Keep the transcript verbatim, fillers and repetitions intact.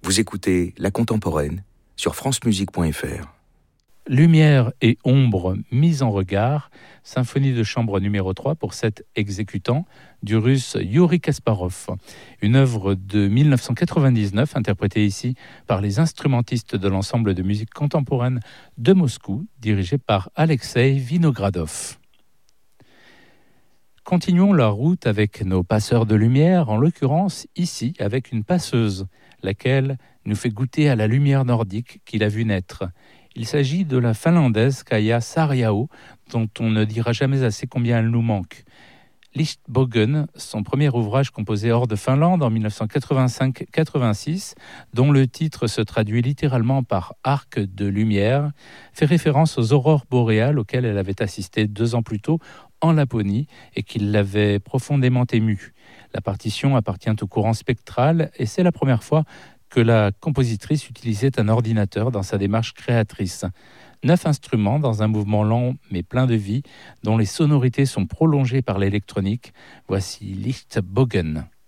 Vous écoutez La Contemporaine sur francemusique point f r. Lumière et ombre mises en regard, symphonie de chambre numéro trois pour sept exécutants du russe Yuri Kasparov. Une œuvre de dix-neuf cent quatre-vingt-dix-neuf interprétée ici par les instrumentistes de l'ensemble de musique contemporaine de Moscou, dirigé par Alexei Vinogradov. Continuons la route avec nos passeurs de lumière, en l'occurrence ici avec une passeuse, laquelle nous fait goûter à la lumière nordique qu'il a vue naître. Il s'agit de la finlandaise Kaija Saariaho, dont on ne dira jamais assez combien elle nous manque. Lichtbågen, son premier ouvrage composé hors de Finlande en dix-neuf cent quatre-vingt-cinq quatre-vingt-six, dont le titre se traduit littéralement par « arc de lumière », fait référence aux aurores boréales auxquelles elle avait assisté deux ans plus tôt en Laponie et qui l'avaient profondément émue. La partition appartient au courant spectral et c'est la première fois que la compositrice utilisait un ordinateur dans sa démarche créatrice. Neuf instruments dans un mouvement lent mais plein de vie, dont les sonorités sont prolongées par l'électronique. Voici Lichtbågen.